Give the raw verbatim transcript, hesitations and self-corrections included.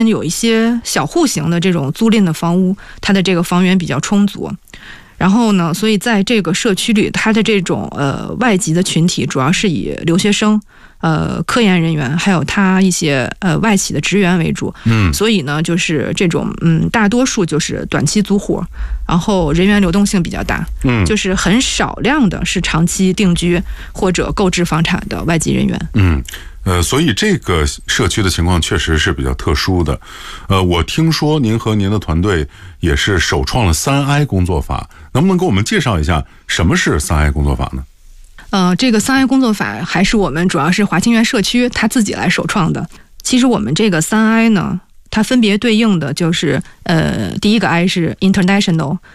有一些小户型的这种租赁的房屋，它的这个房源比较充足。然后呢，所以在这个社区里，它的这种呃外籍的群体主要是以留学生、呃科研人员，还有他一些呃外企的职员为主。 嗯， 所以呢，就是这种嗯大多数就是短期租户，然后人员流动性比较大。 嗯， 就是很少量的是长期定居或者购置房产的外籍人员。 嗯。呃，所以这个社区的情况确实是比较特殊的。呃，我听说您和您的团队也是首创了三 I 工作法，能不能给我们介绍一下什么是三 I 工作法呢？ 呃，这个三 I 工作法还是我们主要是华清苑社区他自己来首创的。其实我们这个三 I 呢，它分别对应的就是呃，第一个 I 是 international，